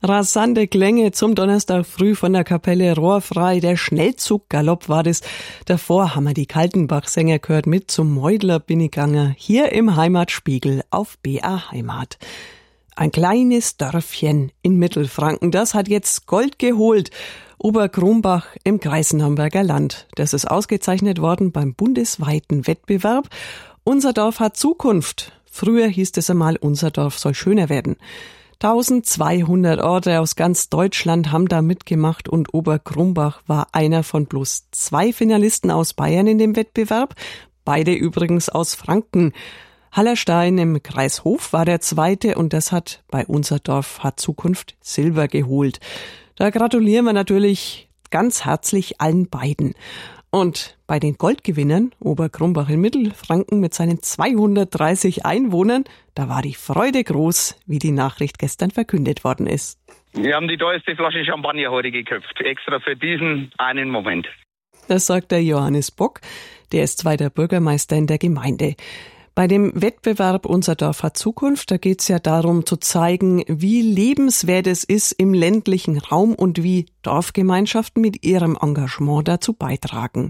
Rasante Klänge zum Donnerstag früh von der Kapelle Rohrfrei. Der Schnellzuggalopp war das. Davor haben wir die Kaltenbach-Sänger gehört mit zum Meudler bin ich gegangen, hier im Heimatspiegel auf BR Heimat. Ein kleines Dörfchen in Mittelfranken, das hat jetzt Gold geholt. Oberkrumbach im Greisenhamberger Land. Das ist ausgezeichnet worden beim bundesweiten Wettbewerb. Unser Dorf hat Zukunft. Früher hieß es einmal, unser Dorf soll schöner werden. 1200 Orte aus ganz Deutschland haben da mitgemacht und Oberkrumbach war einer von bloß 2 Finalisten aus Bayern in dem Wettbewerb, beide übrigens aus Franken. Hallerstein im Kreis Hof war der zweite und das hat bei Unser Dorf hat Zukunft Silber geholt. Da gratulieren wir natürlich ganz herzlich allen beiden. Und bei den Goldgewinnern, Oberkrumbach in Mittelfranken mit seinen 230 Einwohnern, da war die Freude groß, wie die Nachricht gestern verkündet worden ist. Wir haben die teuerste Flasche Champagner heute geköpft, extra für diesen einen Moment. Das sagt der Johannes Bock, der ist zweiter Bürgermeister in der Gemeinde. Bei dem Wettbewerb Unser Dorf hat Zukunft, da geht's ja darum zu zeigen, wie lebenswert es ist im ländlichen Raum und wie Dorfgemeinschaften mit ihrem Engagement dazu beitragen.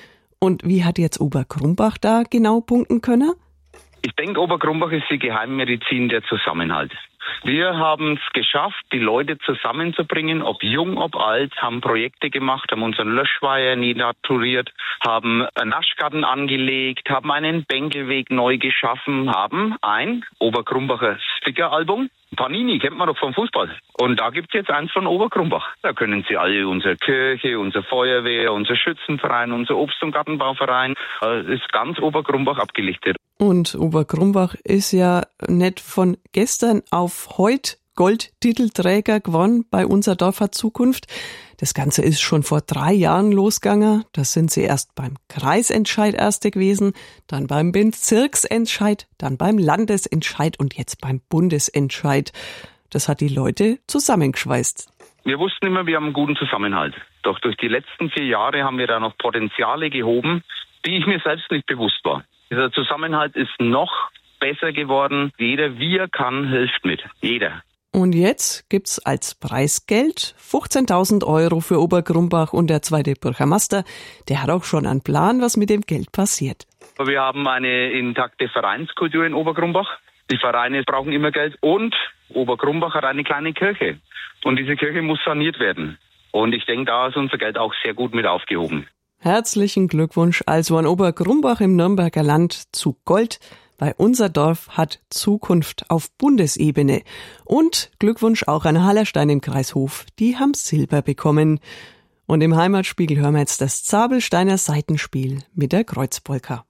Und wie hat jetzt Oberkrumbach da genau punkten können? Ich denke, Oberkrumbach ist die Geheimmedizin der Zusammenhalt. Wir haben es geschafft, die Leute zusammenzubringen, ob jung, ob alt, haben Projekte gemacht, haben unseren Löschweiher renaturiert, haben einen Naschgarten angelegt, haben einen Bänkelweg neu geschaffen, haben ein Oberkrumbacher Stickeralbum. Panini kennt man doch vom Fußball. Und da gibt's jetzt eins von Oberkrumbach. Da können Sie alle unsere Kirche, unsere Feuerwehr, unser Schützenverein, unser Obst- und Gartenbauverein, ist ganz Oberkrumbach abgelichtet. Und Oberkrumbach ist ja nicht von gestern auf heute Goldtitelträger geworden bei Unser Dorf hat Zukunft. Das Ganze ist schon vor 3 Jahren losgegangen. Da sind sie erst beim Kreisentscheid Erste gewesen, dann beim Bezirksentscheid, dann beim Landesentscheid und jetzt beim Bundesentscheid. Das hat die Leute zusammengeschweißt. Wir wussten immer, wir haben einen guten Zusammenhalt. Doch durch die letzten 4 Jahre haben wir da noch Potenziale gehoben, die ich mir selbst nicht bewusst war. Dieser Zusammenhalt ist noch besser geworden. Jeder, wie er kann, hilft mit. Jeder. Und jetzt gibt's als Preisgeld 15.000 € für Oberkrumbach und der zweite Bürgermeister, der hat auch schon einen Plan, was mit dem Geld passiert. Wir haben eine intakte Vereinskultur in Oberkrumbach. Die Vereine brauchen immer Geld und Oberkrumbach hat eine kleine Kirche. Und diese Kirche muss saniert werden. Und ich denke, da ist unser Geld auch sehr gut mit aufgehoben. Herzlichen Glückwunsch also an Oberkrumbach im Nürnberger Land zu Gold. Bei Unser Dorf hat Zukunft auf Bundesebene. Und Glückwunsch auch an Hallerstein im Kreis Hof. Die haben Silber bekommen. Und im Heimatspiegel hören wir jetzt das Zabelsteiner Seitenspiel mit der Kreuzpolka.